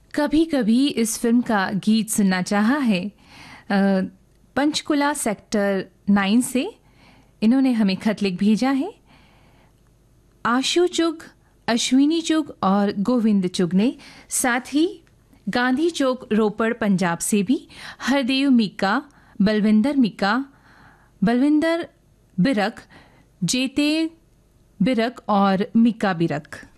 कभी कभी इस फिल्म का गीत सुनना चाहा है। पंचकुला सेक्टर 9 से इन्होंने हमें खत लिख भेजा है। आशु चुग, अश्विनी चुग और गोविंद चुग ने, साथ ही गांधी चौक रोपड़ पंजाब से भी हरदेव मीका, बलविंदर मीका, बलविंदर बिरक, जेते बिरक और मीका बिरक।